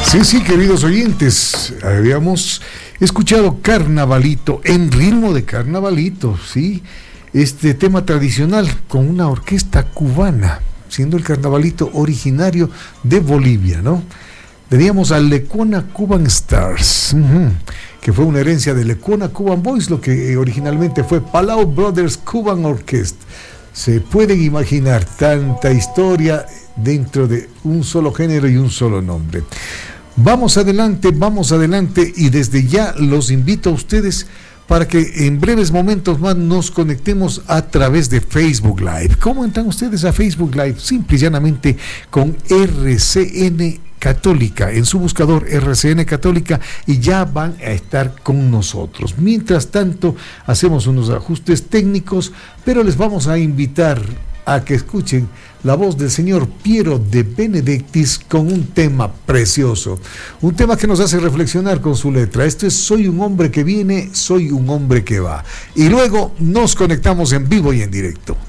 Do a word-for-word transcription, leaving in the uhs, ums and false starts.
Sí, sí, queridos oyentes, habíamos escuchado Carnavalito, en ritmo de Carnavalito, ¿sí? Este tema tradicional con una orquesta cubana, siendo el Carnavalito originario de Bolivia, ¿no? Teníamos a Lecuona Cuban Stars, uh-huh, que fue una herencia de Lecuona Cuban Boys, lo que originalmente fue Palau Brothers Cuban Orchestra. Se pueden imaginar tanta historia dentro de un solo género y un solo nombre. Vamos adelante, vamos adelante, y desde ya los invito a ustedes para que en breves momentos más nos conectemos a través de Facebook Live. ¿Cómo entran ustedes a Facebook Live? Simple y llanamente con R C N Católica, en su buscador R C N Católica, y ya van a estar con nosotros. Mientras tanto, hacemos unos ajustes técnicos, pero les vamos a invitar a que escuchen la voz del señor Piero de Benedictis con un tema precioso, un tema que nos hace reflexionar con su letra. Esto es Soy un hombre que viene, soy un hombre que va. Y luego nos conectamos en vivo y en directo.